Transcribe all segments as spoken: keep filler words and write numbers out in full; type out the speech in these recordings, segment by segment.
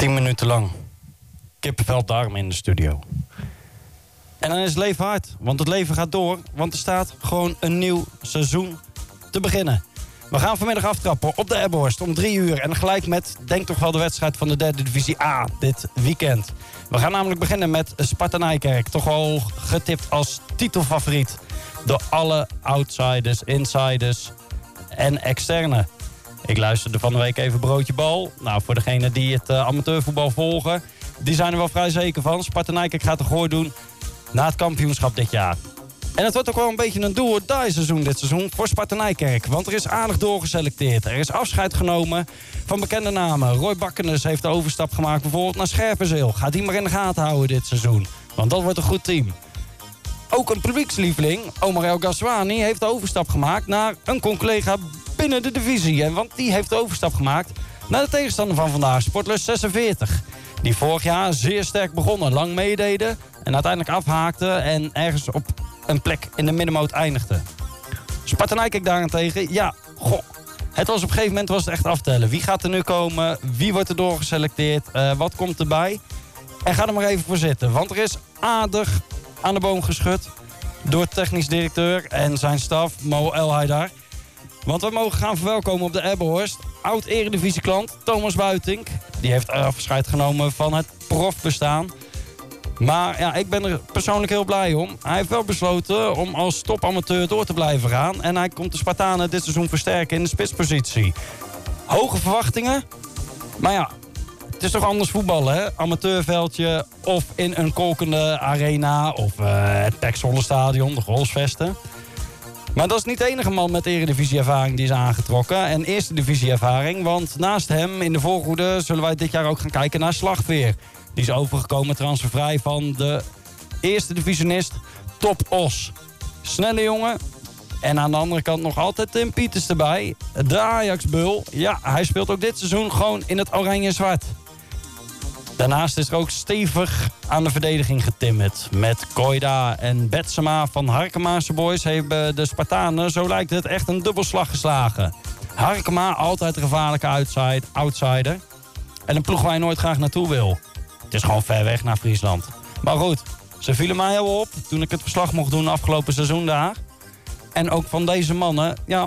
Tien minuten lang. Kippenvel darm in de studio. En dan is het leven hard. Want het leven gaat door. Want er staat gewoon een nieuw seizoen te beginnen. We gaan vanmiddag aftrappen op de Ebbhorst om drie uur. En gelijk met, denk toch wel, de wedstrijd van de derde divisie A dit weekend. We gaan namelijk beginnen met Sparta Nijkerk. Toch wel getipt als titelfavoriet. Door alle outsiders, insiders en externe. Ik luisterde van de week even Broodje Bal. Nou, voor degenen die het uh, amateurvoetbal volgen, die zijn er wel vrij zeker van. Sparta Nijkerk gaat de gooi doen na het kampioenschap dit jaar. En het wordt ook wel een beetje een do-or-die seizoen dit seizoen voor Sparta Nijkerk. Want er is aardig doorgeselecteerd. Er is afscheid genomen van bekende namen. Roy Bakkenes heeft de overstap gemaakt bijvoorbeeld naar Scherpenzeel. Gaat die maar in de gaten houden dit seizoen. Want dat wordt een goed team. Ook een publiekslieveling, Omar El Ghazouani, heeft de overstap gemaakt naar een collega binnen de divisie. En want die heeft de overstap gemaakt naar de tegenstander van vandaag, Sportlust zesenveertig. Die vorig jaar zeer sterk begonnen, lang meededen en uiteindelijk afhaakte en ergens op een plek in de middenmoot eindigde. Sparta Nijkerk daarentegen, ja, goh. Het was op een gegeven moment was het echt aftellen. Wie gaat er nu komen? Wie wordt er doorgeselecteerd? Uh, wat komt erbij? En ga er maar even voor zitten. Want er is aardig aan de boom geschud door technisch directeur en zijn staf, Mo El Haidar. Want we mogen gaan verwelkomen op de Ebbhorst oud-eredivisieklant Thomas Buitink. Die heeft afscheid genomen van het profbestaan. Maar ja, ik ben er persoonlijk heel blij om. Hij heeft wel besloten om als topamateur door te blijven gaan. En hij komt de Spartanen dit seizoen versterken in de spitspositie. Hoge verwachtingen. Maar ja, het is toch anders voetballen, hè? Amateurveldje of in een kolkende arena of uh, het P E C Zwolle stadion, de Golfsvesten. Maar dat is niet de enige man met eredivisie-ervaring die is aangetrokken. En eerste divisie-ervaring, want naast hem in de voorhoede zullen wij dit jaar ook gaan kijken naar Slagveer. Die is overgekomen transfervrij van de eerste divisionist Top Os. Snelle jongen. En aan de andere kant nog altijd Tim Pieters erbij. De Ajax-bul. Ja, hij speelt ook dit seizoen gewoon in het oranje-zwart. Daarnaast is er ook stevig aan de verdediging getimmerd. Met Koida en Betsema van Harkemaanse Boys hebben de Spartanen, zo lijkt het, echt een dubbelslag geslagen. Harkema, altijd een gevaarlijke outside, outsider. En een ploeg waar je nooit graag naartoe wil. Het is gewoon ver weg naar Friesland. Maar goed, ze vielen mij heel op toen ik het verslag mocht doen afgelopen seizoen daar. En ook van deze mannen, ja,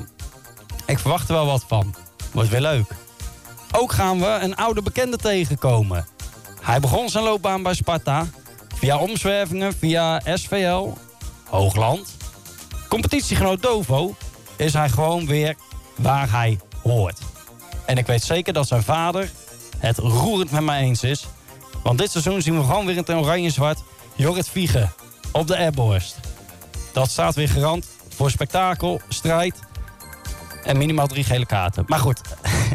ik verwacht er wel wat van. Wordt weer leuk. Ook gaan we een oude bekende tegenkomen. Hij begon zijn loopbaan bij Sparta. Via omzwervingen, via S V L, Hoogland. Competitiegenoot Dovo is hij gewoon weer waar hij hoort. En ik weet zeker dat zijn vader het roerend met mij eens is. Want dit seizoen zien we gewoon weer in het oranje-zwart Jorrit Viege op de Ebbhorst. Dat staat weer garant voor spektakel, strijd en minimaal drie gele kaarten. Maar goed,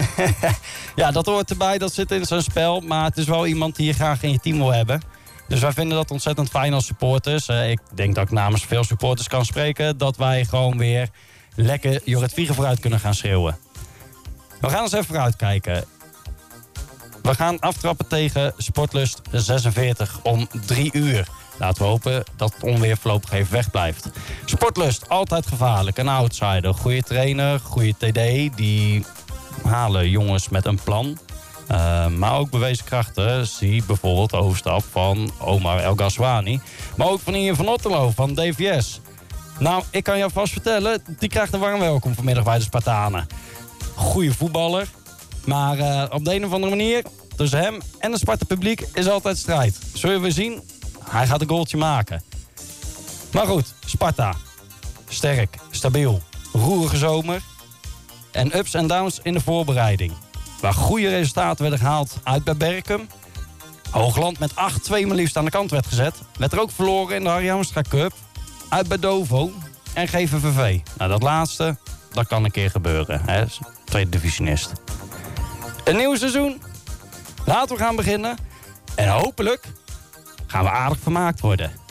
ja, dat hoort erbij, dat zit in zijn spel. Maar het is wel iemand die je graag in je team wil hebben. Dus wij vinden dat ontzettend fijn als supporters. Uh, ik denk dat ik namens veel supporters kan spreken dat wij gewoon weer lekker Jorrit Viege vooruit kunnen gaan schreeuwen. We gaan eens even vooruitkijken. We gaan aftrappen tegen Sportlust zesenveertig om drie uur. Laten we hopen dat het onweer voorlopig even wegblijft. Sportlust, altijd gevaarlijk. Een outsider, goede trainer, goede T D. Die halen jongens met een plan. Uh, maar ook bewezen krachten. Zie bijvoorbeeld de overstap van Omar El Ghazouani. Maar ook van Ian van Otterlo van D V S. Nou, ik kan je vast vertellen, die krijgt een warm welkom vanmiddag bij de Spartanen. Goeie voetballer. Maar uh, op de een of andere manier, tussen hem en het Sparta publiek is altijd strijd. Zullen we zien? Hij gaat een goaltje maken. Maar goed, Sparta. Sterk, stabiel, roerige zomer. En ups en downs in de voorbereiding. Waar goede resultaten werden gehaald uit bij Berkum. Hoogland met acht twee maar liefst aan de kant werd gezet. Werd er ook verloren in de Harry Hamstra Cup. Uit bij Dovo en G V V V. Nou, dat laatste, dat kan een keer gebeuren. Hè? Tweede divisionist. Een nieuw seizoen. Laten we gaan beginnen. En hopelijk gaan we aardig vermaakt worden.